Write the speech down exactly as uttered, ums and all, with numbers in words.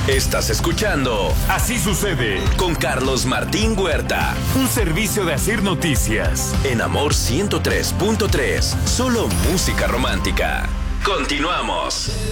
Estás escuchando Así sucede con Carlos Martín Huerta. Un servicio de Asir Noticias. En Amor ciento tres punto tres. Solo música romántica. Continuamos.